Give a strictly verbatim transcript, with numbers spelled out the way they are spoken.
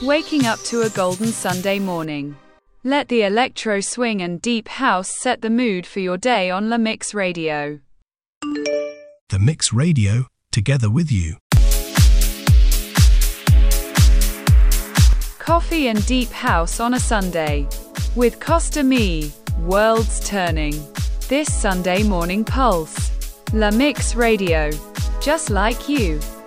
waking up to a golden Sunday morning. Let the electro swing and deep house set the mood for your day on La Mix Radio. The Mix Radio, together with you. Coffee and deep house on a Sunday. With Costa Me, worlds turning. This Sunday morning pulse. La Mix Radio. Just like you.